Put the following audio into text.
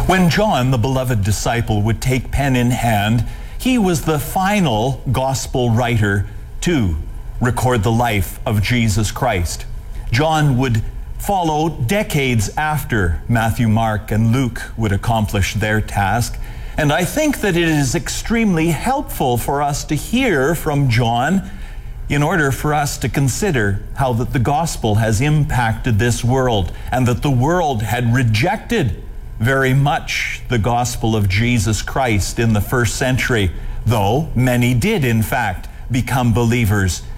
When John, the beloved disciple, would take pen in hand, he was the final gospel writer to record the life of Jesus Christ. John would follow decades after Matthew, Mark, and Luke would accomplish their task. And I think that it is extremely helpful for us to hear from John in order for us to consider how that the gospel has impacted this world, and that the world had rejected very much the gospel of Jesus Christ in the first century, though many did in fact become believers